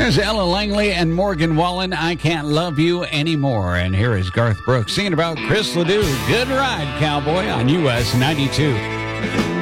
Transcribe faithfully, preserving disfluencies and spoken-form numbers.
There's Ella Langley and Morgan Wallen. I Can't Love You Anymore. And here is Garth Brooks singing about Chris Ledoux. Good ride, cowboy, on U S ninety-two.